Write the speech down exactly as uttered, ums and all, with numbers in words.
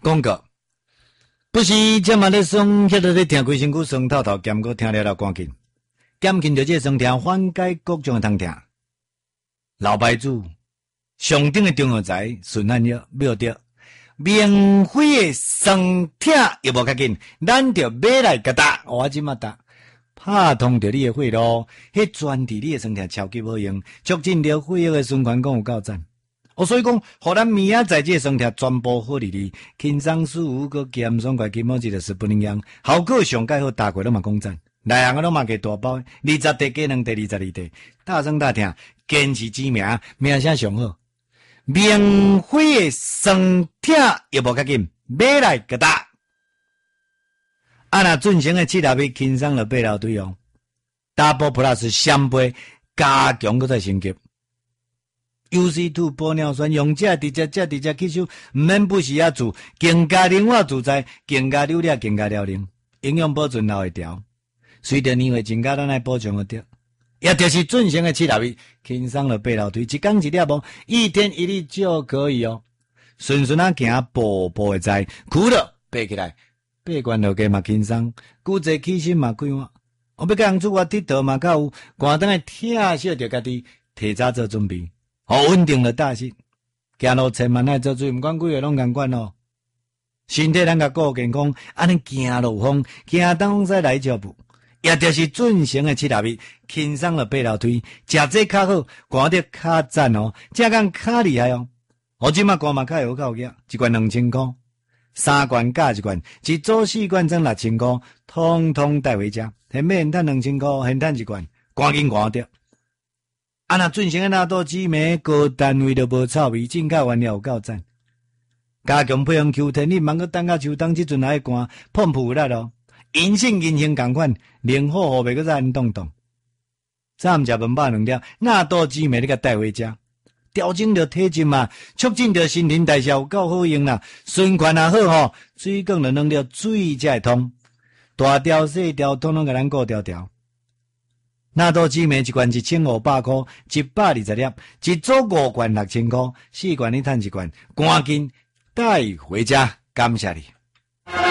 广告。不是这么咧爽，迄个咧听规身躯酸透透，兼个听了了赶紧，减轻着这酸痛，缓解各种的痛痛。老牌子上等的中药材顺安药买着，免费的酸痛又无较紧，咱着买来甲打，我即马打，拍通着你的血路，迄专治你的酸痛超级好用，促进着血液的循环，讲有够赞。哦，所以讲，互咱明仔载这酸痛全部好哩哩，轻松舒服个健爽快，金毛一个是不能样，效果上介好，大过拢嘛讲赞。内行个拢嘛给大包，二十地加两地，二十二地，大声大听，坚持知名，名声上好。免费的酸痛又无较紧，买来个打。啊那准成的七粒米轻松了八流对哦 ，Double Plus 双倍加强个再升级。U C 二 玻尿酸用这直接这直接吸收，毋免不时啊做，更加灵活自在，更加溜了，更加了灵，营养保存留会调。随着年岁增加，咱来补充个着，也就是准成的七粒米，轻松了八流腿，一天一粒无，一天一粒就可以哦。顺顺啊行，步步会知，苦了爬起来，爬关落家嘛轻松，骨质起身嘛快活。我要甲人做我佚佗嘛较有，寒灯的疼惜着家己，提早做准备。好稳定了大气，行路千万爱做水，毋管几个拢共款哦。身体咱甲顾健康，安尼行路风，行东西来脚步，也就是准成的七粒米，轻松了八条腿，食这较好，看得较赞哦，这讲较厉害哦。我即马干嘛较有够价，一罐两千块，三罐加一罐，一组四罐装六千块，通通带回家，现买现赚两千块，现赚一罐，赶紧看着。啊那准成的纳豆紫莓高单位都无臭味，进口原料有够赞。加强配方 Q 天，你茫个等到秋冬即阵来寒，碰扑力咯。银杏银杏共款，零好后袂个再动动。早午食饭饱两粒，纳豆紫莓你甲带回家，调整着体质嘛，促进着新陈代谢有够好用啦。循环也好吼，水管就弄了水才会通，大条细条统统甲咱顾条条。纳豆紫莓一罐一千五百块，一百二十粒，一组五罐六千块，四罐你赚一罐，赶紧带回家，感谢你。